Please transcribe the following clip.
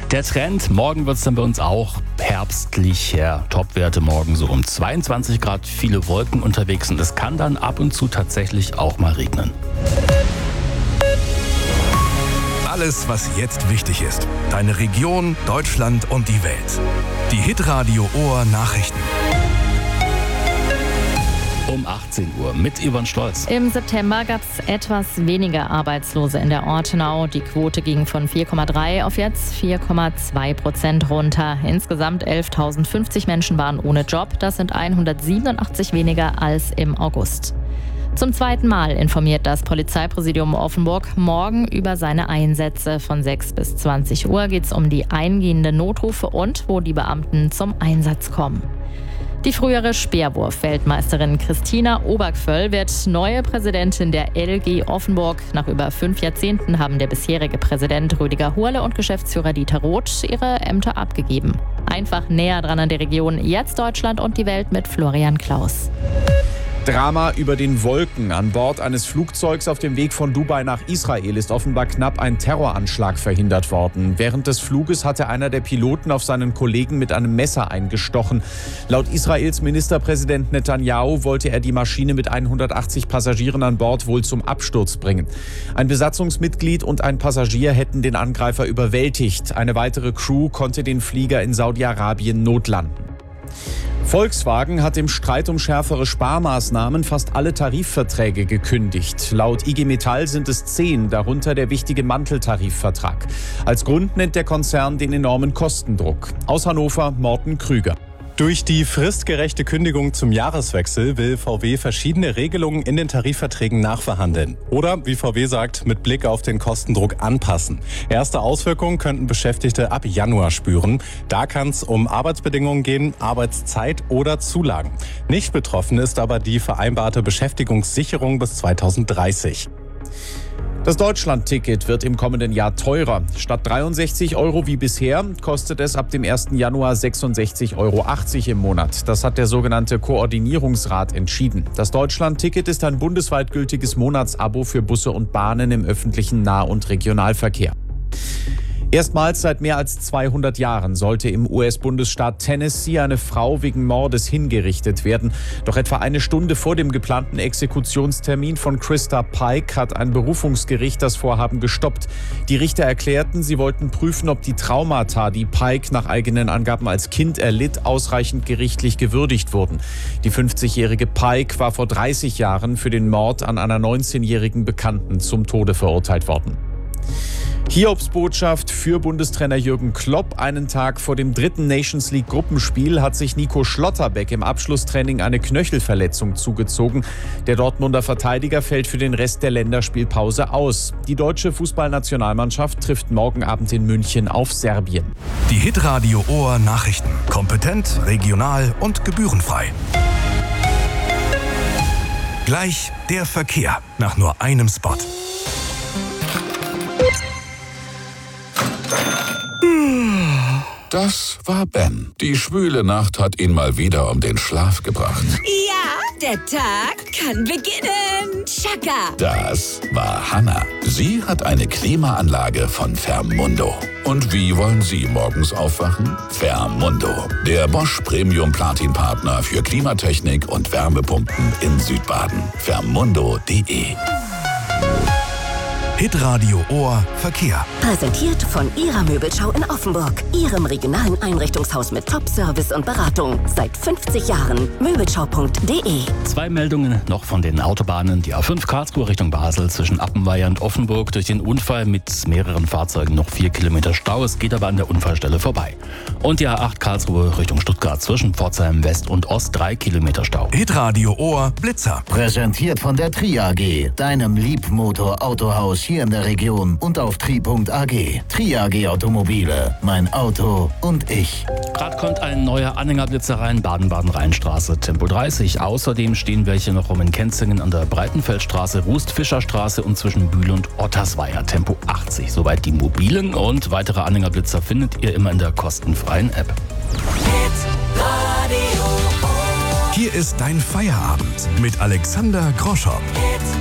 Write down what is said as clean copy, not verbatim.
Der Trend, morgen wird es dann bei uns auch herbstlicher. Topwerte morgen so um 22 Grad, viele Wolken unterwegs und es kann dann ab und zu tatsächlich auch mal regnen. Alles, was jetzt wichtig ist. Deine Region, Deutschland und die Welt. Die Hitradio Ohr Nachrichten. Um 18 Uhr mit Yvonne Stolz. Im September gab es etwas weniger Arbeitslose in der Ortenau. Die Quote ging von 4,3 auf jetzt 4,2% runter. Insgesamt 11.050 Menschen waren ohne Job. Das sind 187 weniger als im August. Zum zweiten Mal informiert das Polizeipräsidium Offenburg morgen über seine Einsätze. Von 6 bis 20 Uhr geht es um die eingehenden Notrufe und wo die Beamten zum Einsatz kommen. Die frühere Speerwurf-Weltmeisterin Christina Obergvöll wird neue Präsidentin der LG Offenburg. Nach über 5 Jahrzehnten haben der bisherige Präsident Rüdiger Hurle und Geschäftsführer Dieter Roth ihre Ämter abgegeben. Einfach näher dran an der Region, jetzt Deutschland und die Welt mit Florian Klaus. Drama über den Wolken. An Bord eines Flugzeugs auf dem Weg von Dubai nach Israel ist offenbar knapp ein Terroranschlag verhindert worden. Während des Fluges hatte einer der Piloten auf seinen Kollegen mit einem Messer eingestochen. Laut Israels Ministerpräsident Netanyahu wollte er die Maschine mit 180 Passagieren an Bord wohl zum Absturz bringen. Ein Besatzungsmitglied und ein Passagier hätten den Angreifer überwältigt. Eine weitere Crew konnte den Flieger in Saudi-Arabien notlanden. Volkswagen hat im Streit um schärfere Sparmaßnahmen fast alle Tarifverträge gekündigt. Laut IG Metall sind es 10, darunter der wichtige Manteltarifvertrag. Als Grund nennt der Konzern den enormen Kostendruck. Aus Hannover, Morten Krüger. Durch die fristgerechte Kündigung zum Jahreswechsel will VW verschiedene Regelungen in den Tarifverträgen nachverhandeln. Oder, wie VW sagt, mit Blick auf den Kostendruck anpassen. Erste Auswirkungen könnten Beschäftigte ab Januar spüren. Da kann es um Arbeitsbedingungen gehen, Arbeitszeit oder Zulagen. Nicht betroffen ist aber die vereinbarte Beschäftigungssicherung bis 2030. Das Deutschland-Ticket wird im kommenden Jahr teurer. Statt 63 € wie bisher kostet es ab dem 1. Januar 66,80 € im Monat. Das hat der sogenannte Koordinierungsrat entschieden. Das Deutschland-Ticket ist ein bundesweit gültiges Monatsabo für Busse und Bahnen im öffentlichen Nah- und Regionalverkehr. Erstmals seit mehr als 200 Jahren sollte im US-Bundesstaat Tennessee eine Frau wegen Mordes hingerichtet werden. Doch etwa eine Stunde vor dem geplanten Exekutionstermin von Krista Pike hat ein Berufungsgericht das Vorhaben gestoppt. Die Richter erklärten, sie wollten prüfen, ob die Traumata, die Pike nach eigenen Angaben als Kind erlitt, ausreichend gerichtlich gewürdigt wurden. Die 50-jährige Pike war vor 30 Jahren für den Mord an einer 19-jährigen Bekannten zum Tode verurteilt worden. Hiobsbotschaft für Bundestrainer Jürgen Klopp. Einen Tag vor dem 3. Nations League Gruppenspiel hat sich Nico Schlotterbeck im Abschlusstraining eine Knöchelverletzung zugezogen. Der Dortmunder Verteidiger fällt für den Rest der Länderspielpause aus. Die deutsche Fußballnationalmannschaft trifft morgen Abend in München auf Serbien. Die Hitradio Ohr Nachrichten. Kompetent, regional und gebührenfrei. Gleich der Verkehr nach nur einem Spot. Das war Ben. Die schwüle Nacht hat ihn mal wieder um den Schlaf gebracht. Ja, der Tag kann beginnen. Chaka. Das war Hannah. Sie hat eine Klimaanlage von Fermundo. Und wie wollen Sie morgens aufwachen? Fermundo, der Bosch Premium Platin Partner für Klimatechnik und Wärmepumpen in Südbaden. Fermundo.de. Hitradio Ohr Verkehr. Präsentiert von Ihrer Möbelschau in Offenburg. Ihrem regionalen Einrichtungshaus mit Top-Service und Beratung. Seit 50 Jahren. Möbelschau.de. 2 Meldungen noch von den Autobahnen. Die A5 Karlsruhe Richtung Basel zwischen Appenweier und Offenburg durch den Unfall mit mehreren Fahrzeugen noch 4 Kilometer Stau. Es geht aber an der Unfallstelle vorbei. Und die A8 Karlsruhe Richtung Stuttgart zwischen Pforzheim West und Ost 3 Kilometer Stau. Hitradio Ohr Blitzer. Präsentiert von der Tri AG, deinem Liebmotor-Autohaus hier in der Region und auf tri.ag. Tri AG Automobile, mein Auto und ich. Gerade kommt ein neuer Anhängerblitzer rein, Baden-Baden-Rheinstraße, Tempo 30. Außerdem stehen welche noch rum in Kenzingen an der Breitenfeldstraße, Rust-Fischerstraße und zwischen Bühl und Ottersweier, Tempo 80. Soweit die mobilen und weitere Anhängerblitzer findet ihr immer in der kostenfreien App. Hier ist dein Feierabend mit Alexander Groschow.